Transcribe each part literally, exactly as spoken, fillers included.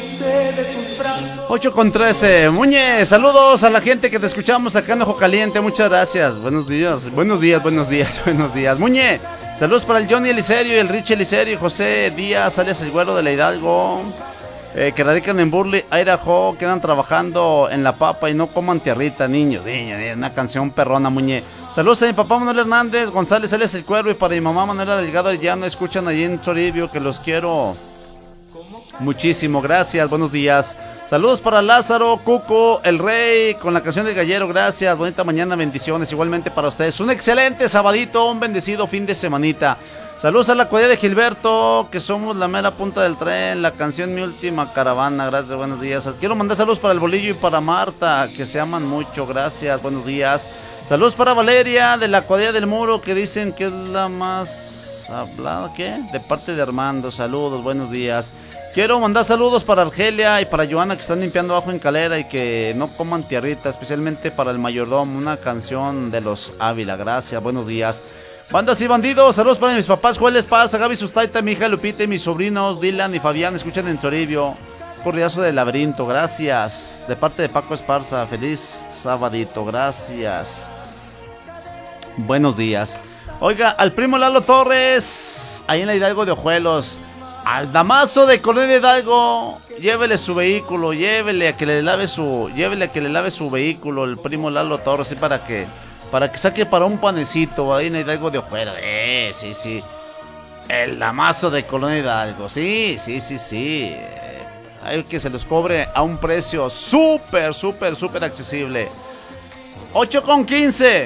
ocho con trece. Muñe, saludos a la gente que te escuchamos acá en Ojo Caliente. Muchas gracias. Buenos días, buenos días, buenos días, buenos días. Muñe, saludos para el Johnny Eliserio y el Richie Eliserio y José Díaz, alias el Güero de la Hidalgo. Eh, que radican en Burley, Idaho, quedan trabajando en La Papa y no coman tierrita, niños. Niño, una canción perrona, Muñe. Saludos a mi papá Manuel Hernández González, alias el Cuervo, y para mi mamá Manuela Delgado Arellano, escuchan allí en Toribio, que los quiero muchísimo. Gracias, buenos días. Saludos para Lázaro, Cuco, el Rey, con la canción del Gallero. Gracias, bonita mañana, bendiciones. Igualmente para ustedes, un excelente sabadito, un bendecido fin de semanita. Saludos a la cuadrilla de Gilberto, que somos la mera punta del tren, la canción Mi Última Caravana. Gracias, buenos días. Quiero mandar saludos para el Bolillo y para Marta, que se aman mucho. Gracias, buenos días. Saludos para Valeria, de la cuadrilla del Muro, que dicen que es la más hablada, ¿qué? De parte de Armando. Saludos, buenos días. Quiero mandar saludos para Argelia y para Joana, que están limpiando abajo en Calera y que no coman tierrita, especialmente para el mayordomo, una canción de los Ávila. Gracias, buenos días. Bandas y bandidos, saludos para mis papás, Joel Esparza, Gaby Sustaita, mi hija Lupita y mis sobrinos Dylan y Fabián, escuchan en Toribio. Corriazo del Laberinto, gracias. De parte de Paco Esparza, feliz sabadito, gracias. Buenos días. Oiga, al primo Lalo Torres, ahí en la Hidalgo de Ojuelos. Al Damaso de Colonia Hidalgo, llévele su vehículo, llévele a que le lave su, llévele a que le lave su vehículo, el primo Lalo Torres, ¿sí? para que, para que saque para un panecito ahí en Hidalgo de Ojuelos. Eh, sí, sí. El Damaso de Colonia Hidalgo, sí, sí, sí, sí. Hay que se los cobre a un precio súper, súper, súper accesible. ocho con quince.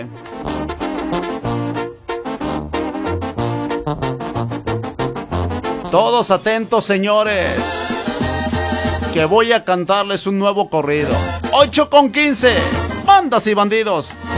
Todos atentos, señores, que voy a cantarles un nuevo corrido. ocho con quince, bandas y bandidos.